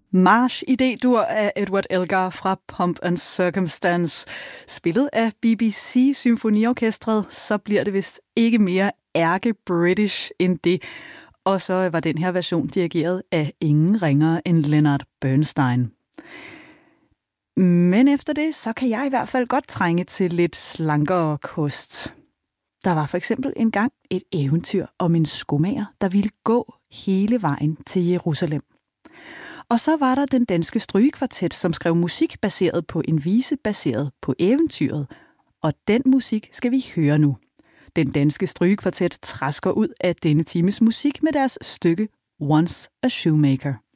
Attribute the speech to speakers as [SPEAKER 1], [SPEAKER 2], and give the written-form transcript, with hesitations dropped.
[SPEAKER 1] March i D-dur af Edward Elgar fra Pomp and Circumstance. Spillet af BBC Symfoniorkestret, så bliver det vist ikke mere ærke-British end det. Og så var den her version dirigeret af ingen ringere end Leonard Bernstein. Men efter det, så kan jeg i hvert fald godt trænge til lidt slankere kost. Der var for eksempel engang et eventyr om en skomager, der ville gå hele vejen til Jerusalem. Og så var der den danske strygekvartet, som skrev musik baseret på en vise baseret på eventyret. Og den musik skal vi høre nu. Den danske strygekvartet trasker ud af denne times musik med deres stykke Once a Shoemaker.